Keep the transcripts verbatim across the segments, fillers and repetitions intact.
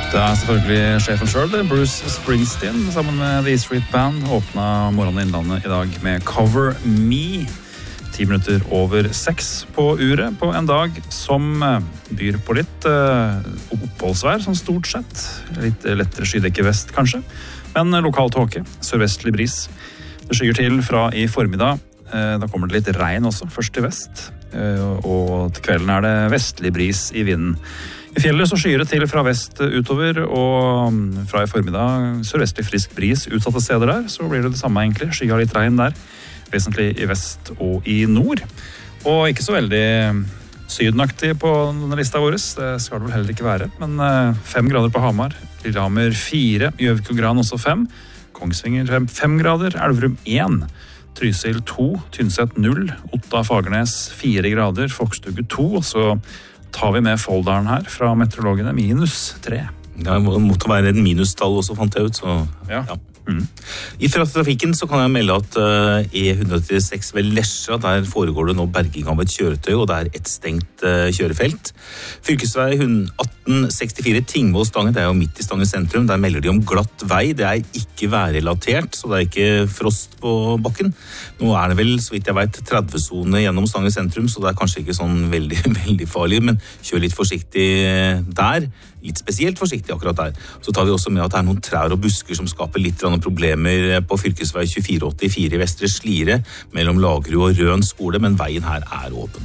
Det er selvfølgelig sjefen selv, Bruce Springsteen, sammen med The Street Band, åpnet Morgenen i Innlandet i dag med Cover Me. Ti minutter over seks på uret på en dag som byr på litt uh, oppholdsvær, sånn stort sett. Litt lettere skydekke vest, kanskje. Men lokal tåke, sørvestlig bris. Det skyer til fra i formiddag. Uh, da kommer det litt regn også, først i vest. Uh, og til kvelden er det vestlig bris i vinden. I fjellet så skyer det til fra vest utover, og fra i formiddag sørvestlig frisk bris utsatte steder der, så blir det det samme egentlig. Skya litt regn der, vesentlig i vest og i nord. Og ikke så veldig sydenaktig på denne lista vår, det skal det vel heller ikke være. Men fem grader på Hamar, Lillehammer fire, Gjøvik og Gran også fem, Kongsvinger fem, fem grader, Elverum én, Trysil to, Tynset null, Otta Fagernes fire grader, Fokstugu to, og så tar vi med Folldalen her fra meteorologene, minus tre. Det måtte være en minustall også, fant jeg ut. Så, ja. ja. Mm. I fra trafikken så kan jeg melde at uh, E ett trettiseks ved Lesja, der foregår det nå berging av et kjøretøy, og det er et stengt uh, kjørefelt. Fylkesvei atten sekstifire Tingvoll-Stange, det er jo midt i Stange sentrum, der melder de om glatt vei. Det er ikke værrelatert, så det er ikke frost på bakken. Nå er det vel, så vidt jeg vet, tretti-sone gjennom Stange sentrum, så det er kanskje ikke sånn veldig, veldig farlig, men kjør litt forsiktig der. Litt spesielt forsiktig akkurat der. Så tar vi også med at det er noen trær og busker som skaper litt problemer på fylkesvei tjuefire åttifire i Vestre Slidre mellom Lagerud og Røn skole, men veien her er åpen.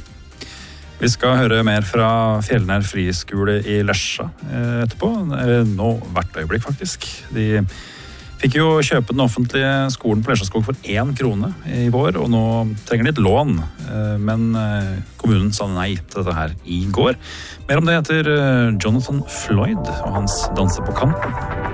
Vi skal høre mer fra Fjellnær friskole i Lesja etterpå. Nå hvert øyeblikk faktisk. De fikk jo kjøpe den offentlige skolen på Lesjaskog for én krone i vår, og nå trenger de et lån. Men kommunen sa nei til dette her i går. Mer om det etter Jonathan Floyd og hans Danse på kanten.